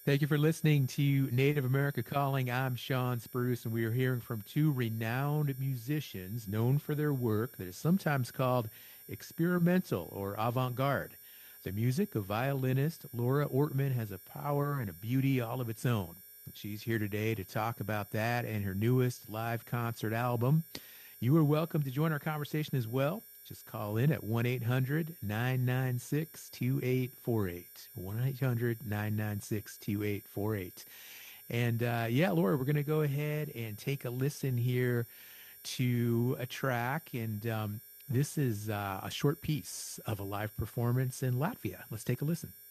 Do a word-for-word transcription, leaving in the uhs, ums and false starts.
Thank you for listening to Native America Calling. I'm Sean Spruce, and we are hearing from two renowned musicians known for their work that is sometimes called experimental or avant-garde. The music of violinist Laura Ortman has a power and a beauty all of its own. She's here today to talk about that and her newest live concert album. You are welcome to join our conversation as well. Just call in at one eight hundred nine nine six two eight four eight. one eight hundred nine nine six two eight four eight. And uh, yeah, Laura, we're going to go ahead and take a listen here to a track. And um, this is uh, a short piece of a live performance in Latvia. Let's take a listen.